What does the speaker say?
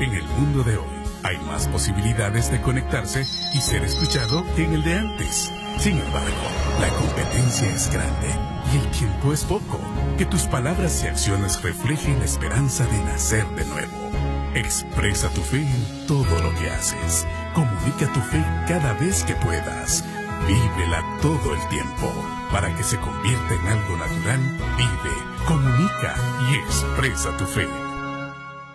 En el mundo de hoy, hay más posibilidades de conectarse y ser escuchado que en el de antes. Sin embargo, la competencia es grande y el tiempo es poco. Que tus palabras y acciones reflejen la esperanza de nacer de nuevo. Expresa tu fe en todo lo que haces. Comunica tu fe cada vez que puedas. Vívela todo el tiempo. Para que se convierta en algo natural, vive, comunica y expresa tu fe.